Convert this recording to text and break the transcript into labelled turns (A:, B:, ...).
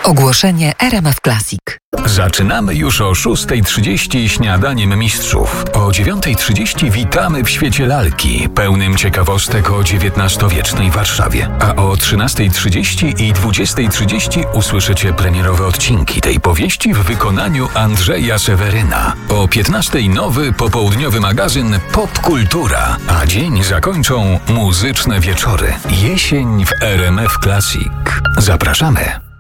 A: Ogłoszenie RMF Classic.
B: Zaczynamy już o 6:30 śniadaniem mistrzów. O 9:30 witamy w świecie lalki, pełnym ciekawostek o XIX-wiecznej Warszawie. A o 13:30 i 20:30 usłyszycie premierowe odcinki tej powieści w wykonaniu Andrzeja Seweryna. O 15:00 nowy popołudniowy magazyn Popkultura, a dzień zakończą muzyczne wieczory. Jesień w RMF Classic. Zapraszamy.